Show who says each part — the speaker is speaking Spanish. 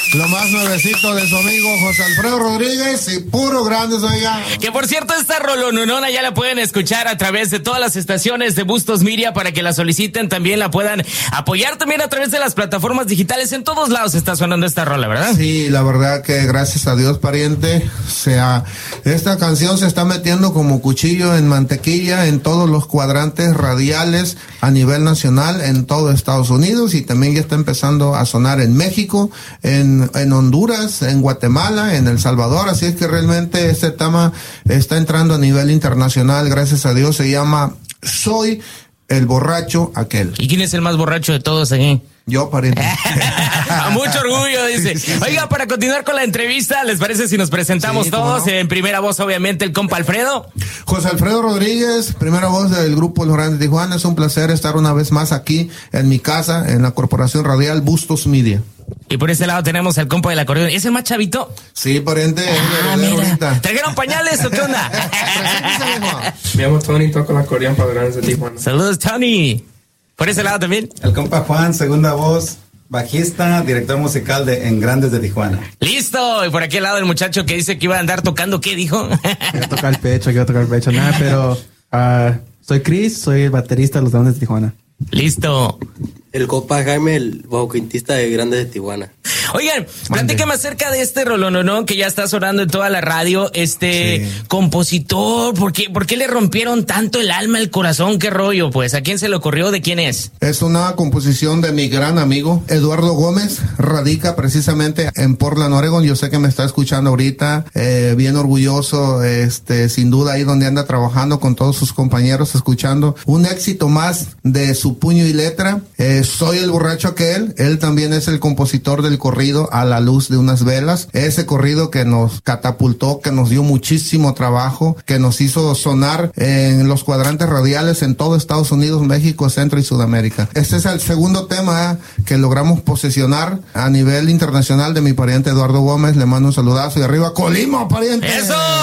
Speaker 1: lo más nuevecito de su amigo José Alfredo Rodríguez y puro grandes allá.
Speaker 2: Que por cierto, esta rolononona ya la pueden escuchar a través de todas las estaciones de Bustos Media para que la soliciten, también la puedan apoyar también a través de las plataformas digitales. En todos lados está sonando esta rola, ¿verdad?
Speaker 1: Sí, la verdad que gracias a Dios, pariente, esta canción se está metiendo como cuchillo en mantequilla en todos los cuadrantes radiales a nivel nacional en todo Estados Unidos, y también ya está empezando a sonar en México, en Honduras, en Guatemala, en El Salvador. Así es que realmente este tema está entrando a nivel internacional, gracias a Dios. Se llama Soy el borracho aquel.
Speaker 2: ¿Y quién es el más borracho de todos aquí?
Speaker 1: Yo, pariente.
Speaker 2: Mucho orgullo, dice. Sí. Oiga, para continuar con la entrevista, ¿les parece si nos presentamos todos? No. En primera voz, obviamente, el compa Alfredo.
Speaker 1: José Alfredo Rodríguez, primera voz del grupo Los Grandes de Tijuana. Es un placer estar una vez más aquí en mi casa, en la Corporación Radial Bustos Media.
Speaker 2: Y por este lado tenemos al compa del acordeón. ¿Ese más chavito?
Speaker 1: Sí, pariente.
Speaker 2: Mira. ¿Trajeron pañales o qué onda?
Speaker 3: Me llamo Tony, toco el acordeón para Grandes de Tijuana.
Speaker 2: Saludos, Tony. ¿Por ese lado también?
Speaker 4: El compa Juan, segunda voz, bajista, director musical en Grandes de Tijuana.
Speaker 2: ¡Listo! Y por aquí al lado el muchacho que dice que iba a andar tocando, ¿qué dijo?
Speaker 5: Quiero tocar el pecho. Nada, pero soy Chris, soy el baterista de Los Grandes de Tijuana.
Speaker 2: ¡Listo!
Speaker 6: El compa Jaime, el bauquintista de Grandes de Tijuana.
Speaker 2: Oigan, platícame acerca de este rolononón que ya está sonando en toda la radio, compositor, ¿por qué le rompieron tanto el alma, el corazón? ¿Qué rollo? Pues, ¿a quién se le ocurrió? ¿De quién es?
Speaker 1: Es una composición de mi gran amigo Eduardo Gómez, radica precisamente en Portland, Oregon. Yo sé que me está escuchando ahorita, bien orgulloso, sin duda ahí donde anda trabajando con todos sus compañeros, escuchando un éxito más de su puño y letra. Soy el borracho aquel, él también es el compositor del corrido A la luz de unas velas, ese corrido que nos catapultó, que nos dio muchísimo trabajo, que nos hizo sonar en los cuadrantes radiales en todo Estados Unidos, México, Centro y Sudamérica. Este es el segundo tema que logramos posesionar a nivel internacional de mi pariente Eduardo Gómez. Le mando un saludazo y arriba Colima, pariente.
Speaker 2: ¡Eso!